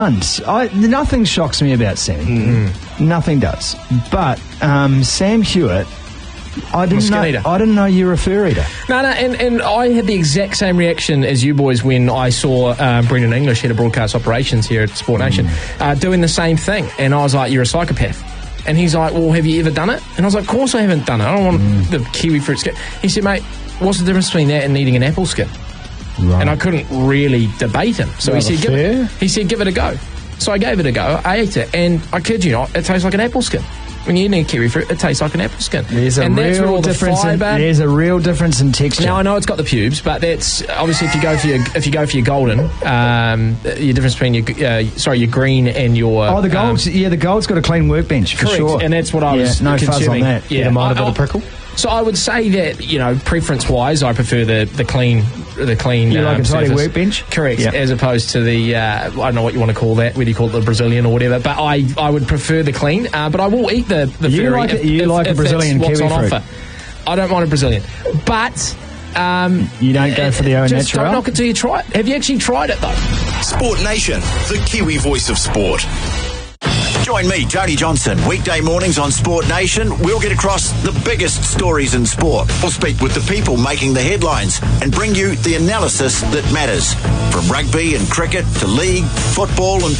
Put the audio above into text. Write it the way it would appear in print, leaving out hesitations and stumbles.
Nothing shocks me about Sammy. Nothing does. But Sam Hewitt, I didn't know you were a fur eater. No, and I had the exact same reaction as you boys when I saw Brendan English, head of broadcast operations here at Sport Nation, doing the same thing. And I was like, you're a psychopath. And he's like, well, have you ever done it? And I was like, of course I haven't done it. I don't want the kiwi fruit skin. He said, mate, what's the difference between that and eating an apple skin? Right. And I couldn't really debate him. So he said, give it a go. So I gave it a go. I ate it. And I kid you not, it tastes like an apple skin. When you eat kiwi fruit, it tastes like an apple skin. There's a real difference in texture. Now I know it's got the pubes, but that's obviously if you go for your golden, your difference between your green and your the gold's the gold's got a clean workbench for sure, and that's what I was no consuming. Fuzz on that. Yeah, you mind a bit of prickle. So I would say that preference wise, I prefer the clean. You like a tidy workbench? Correct, as opposed to the, I don't know what you want to call that, whether you call it the Brazilian or whatever, but I would prefer the clean, but I will eat the furry. You like a Brazilian kiwi fruit? Offer. I don't mind a Brazilian, but... you don't go for the au just natural? Don't knock it till you try it. Have you actually tried it, though? Sport Nation, the Kiwi voice of sport. Join me, Jody Johnson, weekday mornings on Sport Nation. We'll get across the biggest stories in sport. We'll speak with the people making the headlines and bring you the analysis that matters. From rugby and cricket to league, football and